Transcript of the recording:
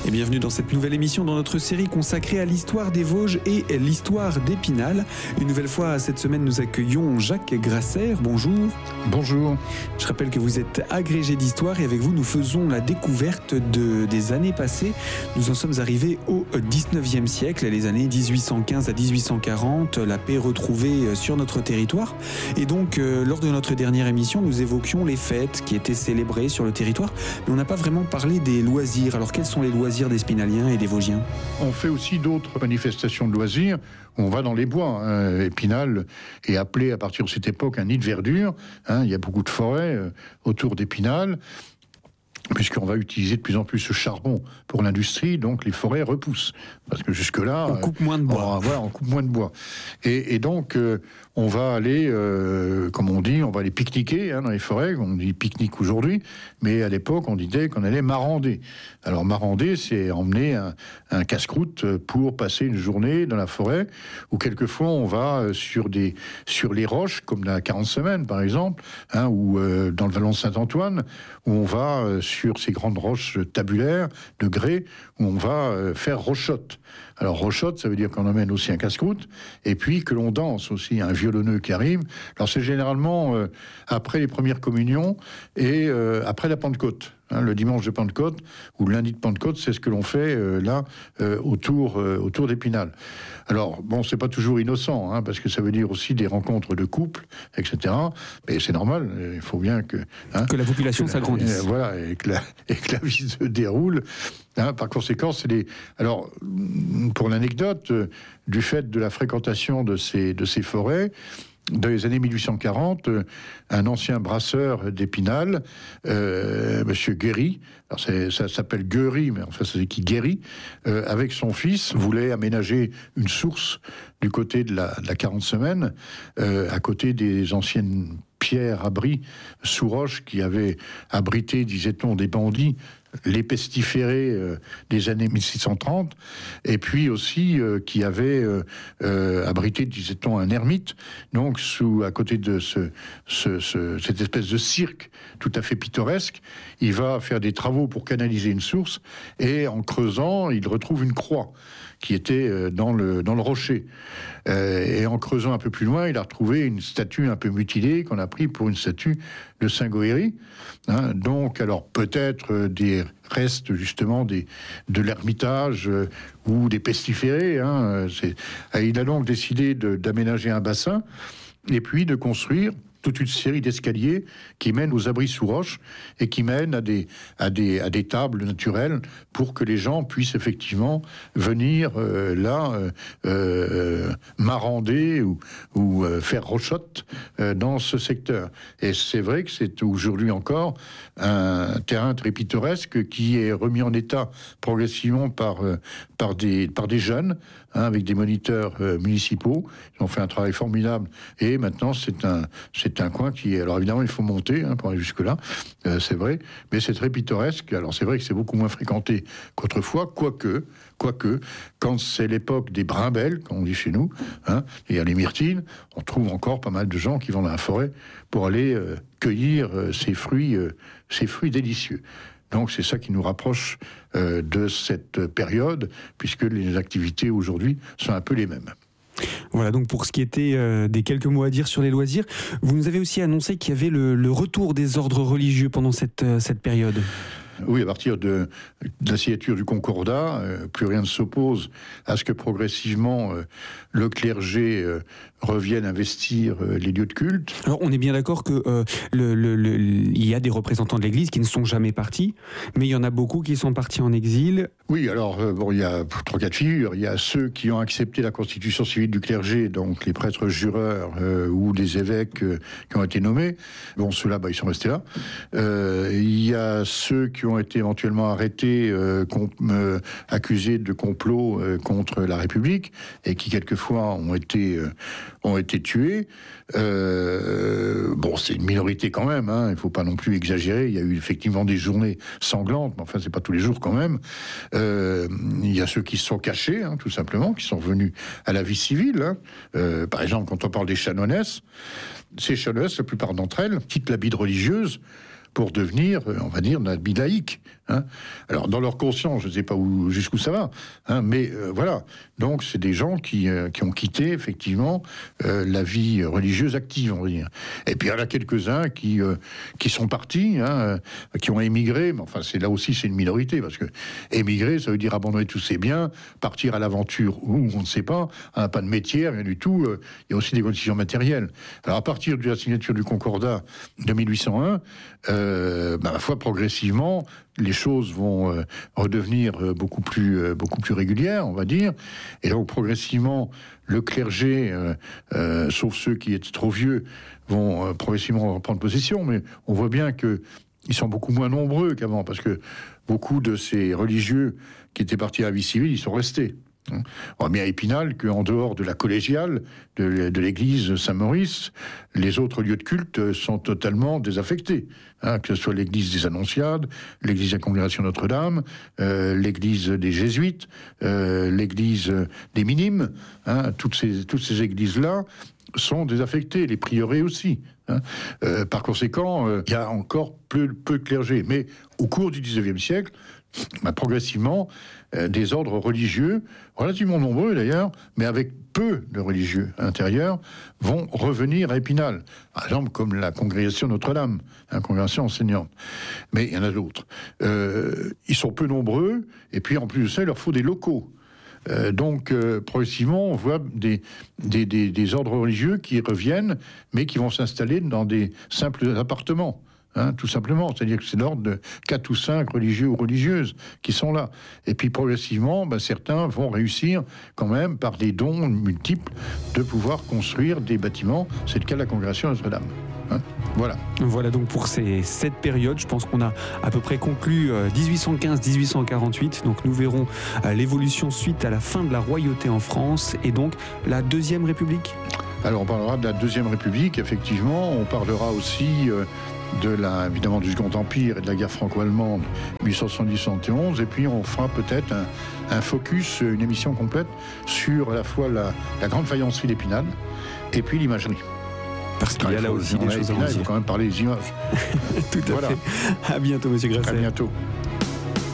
Et bienvenue dans cette nouvelle émission dans notre série consacrée à l'histoire des Vosges et l'histoire d'Épinal. Une nouvelle fois, cette semaine, nous accueillons Jacques Grasser. Bonjour. Bonjour. Je rappelle que vous êtes agrégé d'histoire et avec vous, nous faisons la découverte des années passées. Nous en sommes arrivés au 19e siècle, les années 1815 à 1840, la paix retrouvée sur notre territoire. Et donc, lors de notre dernière émission, nous évoquions les fêtes qui étaient célébrées sur le territoire, mais on n'a pas vraiment parlé des loisirs. Alors, quels sont les loisirs des Épinaliens et des Vosgiens? On fait aussi d'autres manifestations de loisirs. On va dans les bois. Épinal est appelé à partir de cette époque un nid de verdure. Il y a beaucoup de forêts autour d'Épinal, puisqu'on va utiliser de plus en plus ce charbon pour l'industrie, donc les forêts repoussent. Parce que jusque-là... On coupe moins de bois. On coupe moins de bois. Et donc, on va aller, comme on dit, on va aller pique-niquer dans les forêts. On dit pique-nique aujourd'hui, mais à l'époque, on disait qu'on allait marander. Alors, marander, c'est emmener un casse-croûte pour passer une journée dans la forêt, ou quelquefois, on va sur les roches, comme la 40 semaines, par exemple, ou dans le vallon de Saint-Antoine, où on va sur ces grandes roches tabulaires de grès, où on va faire rochotte. Alors rochotte, ça veut dire qu'on emmène aussi un casse-croûte, et puis que l'on danse aussi, un violonneux qui arrive. Alors c'est généralement après les premières communions et après la Pentecôte. Le dimanche de Pentecôte ou le lundi de Pentecôte, c'est ce que l'on fait autour d'Épinal. Alors, bon, c'est pas toujours innocent, parce que ça veut dire aussi des rencontres de couples, etc. Mais c'est normal, il faut bien que la population s'agrandisse. Voilà, et que la vie se déroule. Par conséquent, alors, pour l'anecdote, du fait de la fréquentation de ces forêts, dans les années 1840, un ancien brasseur d'Épinal, Monsieur Guéry, alors ça s'appelle Guéry, mais enfin ça s'écrit Guéry, avec son fils, voulait aménager une source du côté de la 40 semaines, à côté des anciennes pierres abris sous roche qui avaient abrité, disait-on, des bandits, les pestiférés des années 1630, et puis aussi qui avait abrité, disait-on, un ermite, donc à côté de cette espèce de cirque tout à fait pittoresque. Il va faire des travaux pour canaliser une source, et en creusant, il retrouve une croix qui était dans le rocher. Et en creusant un peu plus loin, il a retrouvé une statue un peu mutilée qu'on a pris pour une statue de Saint Goëri. Donc, alors peut-être des restes justement de l'ermitage ou des pestiférés. Il a donc décidé d'aménager un bassin et puis de construire toute une série d'escaliers qui mènent aux abris sous roche et qui mènent à des tables naturelles pour que les gens puissent effectivement venir marander ou faire rochotte dans ce secteur. Et c'est vrai que c'est aujourd'hui encore un terrain très pittoresque qui est remis en état progressivement par des jeunes, avec des moniteurs municipaux. Ils ont fait un travail formidable et maintenant c'est un coin qui est... Alors évidemment, il faut monter pour aller jusque-là, c'est vrai, mais c'est très pittoresque. Alors c'est vrai que c'est beaucoup moins fréquenté qu'autrefois, quoique, quand c'est l'époque des brimbelles, comme on dit chez nous, il y a les myrtines, on trouve encore pas mal de gens qui vont dans la forêt pour aller cueillir ces fruits délicieux. Donc c'est ça qui nous rapproche de cette période, puisque les activités aujourd'hui sont un peu les mêmes. Voilà, donc pour ce qui était des quelques mots à dire sur les loisirs, vous nous avez aussi annoncé qu'il y avait le retour des ordres religieux pendant cette période. Oui, à partir de la signature du Concordat, plus rien ne s'oppose à ce que progressivement le clergé revienne investir les lieux de culte. Alors on est bien d'accord que il y a des représentants de l'Église qui ne sont jamais partis, mais il y en a beaucoup qui sont partis en exil. Oui, alors il y a trois cas de figure. Il y a ceux qui ont accepté la constitution civile du clergé, donc les prêtres jureurs ou des évêques qui ont été nommés. Bon, ceux-là, ils sont restés là. Il y a ceux qui ont été éventuellement arrêtés, accusés de complot contre la République, et qui quelquefois ont été tués. Bon, c'est une minorité quand même, il ne faut pas non plus exagérer. Il y a eu effectivement des journées sanglantes, mais enfin, c'est pas tous les jours quand même. Il y a ceux qui se sont cachés, tout simplement, qui sont venus à la vie civile. Par exemple, quand on parle des chanoinesses, ces chanoinesses, la plupart d'entre elles, quittent l'habit de religieuse pour devenir, on va dire, un habit laïque. Hein. Alors, dans leur conscience, je ne sais pas jusqu'où ça va, hein, mais voilà. Donc, c'est des gens qui ont quitté, effectivement, la vie religieuse active, on va dire. Et puis, il y en a quelques-uns qui sont partis, hein, qui ont émigré, mais enfin, là aussi, c'est une minorité, parce que émigrer, ça veut dire abandonner tous ses biens, partir à l'aventure où on ne sait pas, hein, pas de métier, rien du tout. Il y a aussi des conditions matérielles. Alors, à partir de la signature du Concordat de 1801, ma foi, progressivement, les choses vont redevenir beaucoup plus régulières, on va dire. Et donc, progressivement, le clergé, sauf ceux qui étaient trop vieux, vont progressivement reprendre possession. Mais on voit bien qu'ils sont beaucoup moins nombreux qu'avant, parce que beaucoup de ces religieux qui étaient partis à la vie civile, ils sont restés. On voit bien à Épinal qu'en dehors de la collégiale, de l'église Saint-Maurice, les autres lieux de culte sont totalement désaffectés. Hein, que ce soit l'église des Annonciades, l'église de la Congrégation Notre-Dame, l'église des Jésuites, l'église des Minimes, hein, toutes ces églises-là sont désaffectées, les prieurés aussi. Hein. Par conséquent, il y a encore peu de clergé. Mais au cours du XIXe siècle, progressivement, des ordres religieux, relativement nombreux d'ailleurs, mais avec peu de religieux à l'intérieur, vont revenir à Épinal. Par exemple, comme la congrégation Notre-Dame, une congrégation enseignante. Mais il y en a d'autres. Ils sont peu nombreux, et puis en plus de ça, il leur faut des locaux. Donc, progressivement, on voit des ordres religieux qui reviennent, mais qui vont s'installer dans des simples appartements. Hein, tout simplement, c'est-à-dire que c'est l'ordre de 4 ou 5 religieux ou religieuses qui sont là. Et puis progressivement, certains vont réussir quand même, par des dons multiples, de pouvoir construire des bâtiments. C'est le cas de la congrégation Notre-Dame. Hein, voilà donc pour cette période, je pense qu'on a à peu près conclu 1815-1848. Donc nous verrons l'évolution suite à la fin de la royauté en France et donc la Deuxième République. Alors on parlera de la Deuxième République, effectivement. On parlera aussi évidemment du Second Empire et de la guerre franco-allemande 1870-71, et puis on fera peut-être un focus, une émission complète sur à la fois la grande faïencerie d'Épinal et puis l'imagerie. Parce qu'il y a là aussi des choses à dire. Il faut quand même parler des images. Tout à fait. À bientôt, monsieur Grasset. À bientôt.